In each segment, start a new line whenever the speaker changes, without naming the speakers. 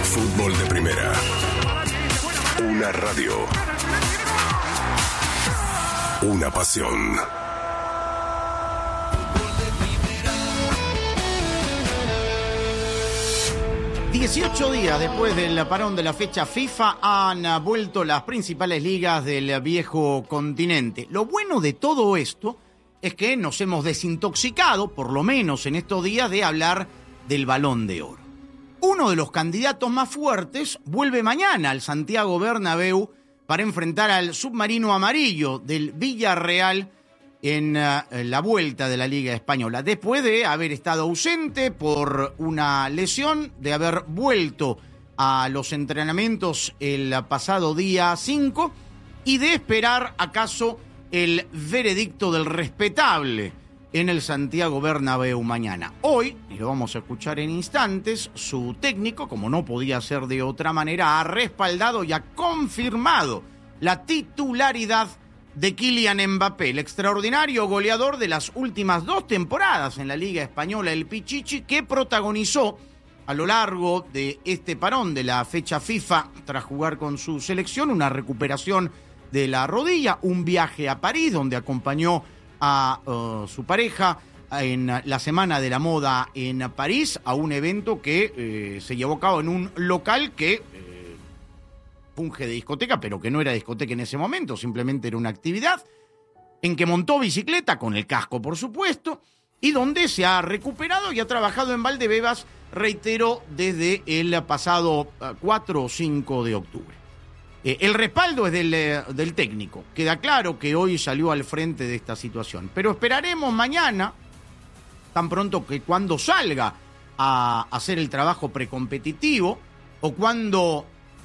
Fútbol de Primera. Una radio. Una pasión.
$18 días después del parón de la fecha FIFA han vuelto las principales ligas del viejo continente. Lo bueno de todo esto es que nos hemos desintoxicado, por lo menos en estos días, de hablar del Balón de Oro. Uno de los candidatos más fuertes vuelve mañana al Santiago Bernabéu para enfrentar al submarino amarillo del Villarreal en la vuelta de la Liga Española, después de haber estado ausente por una lesión, de haber vuelto a los entrenamientos el pasado día 5 y de esperar acaso el veredicto del respetable en el Santiago Bernabéu mañana. Hoy, y lo vamos a escuchar en instantes, su técnico, como no podía ser de otra manera, ha respaldado y ha confirmado la titularidad de Kylian Mbappé, el extraordinario goleador de las últimas 2 temporadas en la Liga Española, el Pichichi, que protagonizó a lo largo de este parón de la fecha FIFA, tras jugar con su selección, una recuperación de la rodilla, un viaje a París, donde acompañó a su pareja en la Semana de la Moda en París, a un evento que se llevó a cabo en un local que funge de discoteca, pero que no era discoteca en ese momento, simplemente era una actividad en que montó bicicleta, con el casco por supuesto, y donde se ha recuperado y ha trabajado en Valdebebas, reitero, desde el pasado 4 o 5 de octubre. El respaldo es del técnico. Queda claro que hoy salió al frente de esta situación, pero esperaremos mañana, tan pronto que cuando salga a hacer el trabajo precompetitivo o cuando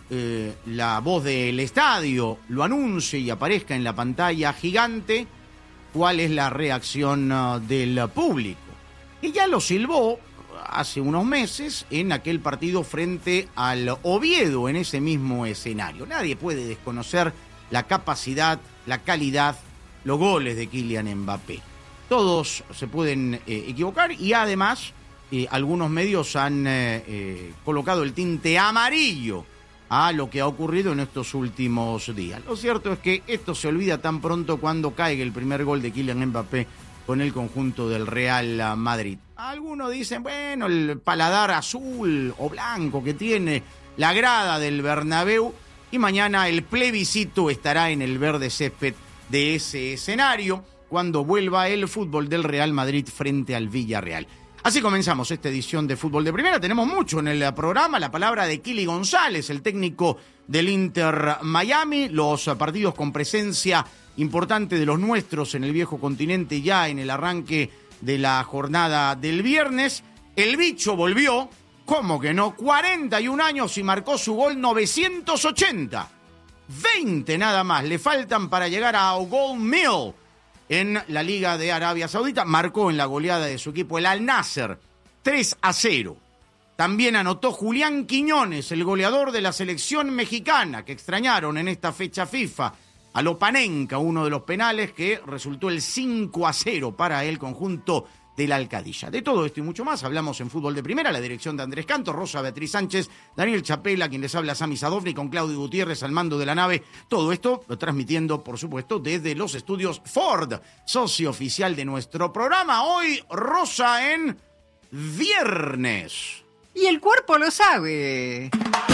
la voz del estadio lo anuncie y aparezca en la pantalla gigante, cuál es la reacción del público. Y ya lo silbó hace unos meses en aquel partido frente al Oviedo, en ese mismo escenario. Nadie puede desconocer la capacidad, la calidad, los goles de Kylian Mbappé. Todos se pueden equivocar y además algunos medios han colocado el tinte amarillo a lo que ha ocurrido en estos últimos días. Lo cierto es que esto se olvida tan pronto cuando caiga el primer gol de Kylian Mbappé con el conjunto del Real Madrid. Algunos dicen, bueno, el paladar azul o blanco que tiene la grada del Bernabéu, y mañana el plebiscito estará en el verde césped de ese escenario cuando vuelva el fútbol del Real Madrid frente al Villarreal. Así comenzamos esta edición de Fútbol de Primera. Tenemos mucho en el programa. La palabra de Kili González, el técnico del Inter Miami. Los partidos con presencia importante de los nuestros en el viejo continente ya en el arranque de la jornada del viernes. El bicho volvió, ¿cómo que no? 41 años y marcó su gol 980. 20 nada más le faltan para llegar a Gold Mill en la Liga de Arabia Saudita. Marcó en la goleada de su equipo, el Al Nasser, 3-0. También anotó Julián Quiñones, el goleador de la selección mexicana, que extrañaron en esta fecha FIFA, a Lopanenka, uno de los penales que resultó el 5-0 para el conjunto del Alcadilla. De todo esto y mucho más hablamos en Fútbol de Primera, la dirección de Andrés Canto, Rosa Beatriz Sánchez, Daniel Chapela, quien les habla, Sami Sadovni, con Claudio Gutiérrez al mando de la nave. Todo esto lo transmitiendo, por supuesto, desde los estudios Ford, socio oficial de nuestro programa. Hoy, Rosa, en viernes.
Y el cuerpo lo sabe.